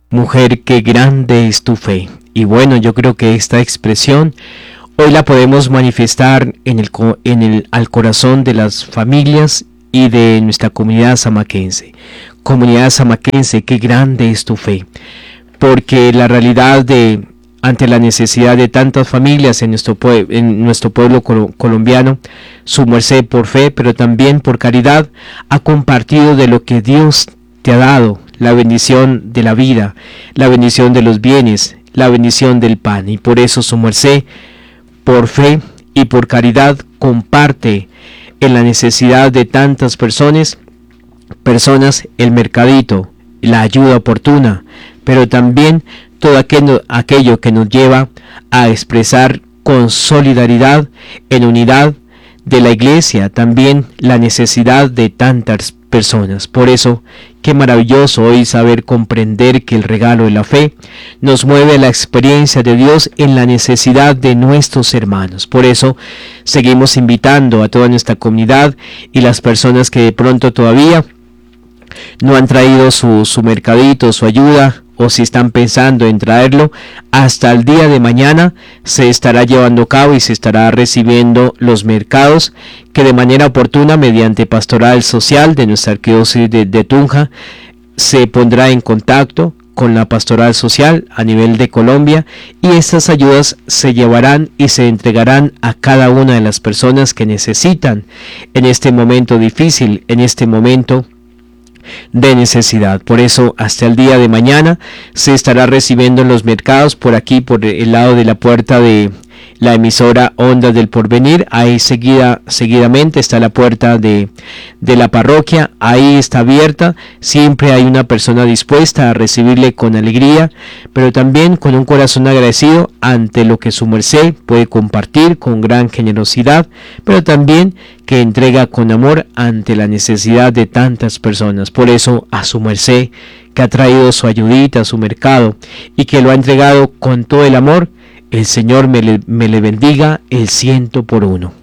Mujer, qué grande es tu fe. Y bueno, yo creo que esta expresión hoy la podemos manifestar al corazón de las familias y de nuestra comunidad zamaquense. Comunidad zamaquense, qué grande es tu fe. Porque la realidad ante la necesidad de tantas familias en nuestro pueblo colombiano, su merced por fe, pero también por caridad, ha compartido de lo que Dios te ha dado, la bendición de la vida, la bendición de los bienes, la bendición del pan. Y por eso su merced, por fe y por caridad, comparte en la necesidad de tantas personas el mercadito, la ayuda oportuna, pero también todo aquello que nos lleva a expresar con solidaridad, en unidad de la iglesia, también la necesidad de tantas personas. Por eso, qué maravilloso hoy saber comprender que el regalo de la fe nos mueve a la experiencia de Dios en la necesidad de nuestros hermanos. Por eso, seguimos invitando a toda nuestra comunidad y las personas que de pronto todavía no han traído su mercadito, su ayuda, o si están pensando en traerlo, hasta el día de mañana se estará llevando a cabo y se estará recibiendo los mercados que de manera oportuna, mediante pastoral social de nuestra arquidiócesis de Tunja, se pondrá en contacto con la pastoral social a nivel de Colombia, y estas ayudas se llevarán y se entregarán a cada una de las personas que necesitan en este momento difícil, en este momento de necesidad. Por eso hasta el día de mañana se estará recibiendo en los mercados, por aquí, por el lado de la puerta de la emisora Ondas del Porvenir. Ahí seguidamente está la puerta de la parroquia, ahí está abierta, siempre hay una persona dispuesta a recibirle con alegría, pero también con un corazón agradecido ante lo que su merced puede compartir con gran generosidad, pero también que entrega con amor ante la necesidad de tantas personas. Por eso a su merced, que ha traído su ayudita, su mercado, y que lo ha entregado con todo el amor, el Señor me le bendiga el 100 por 1.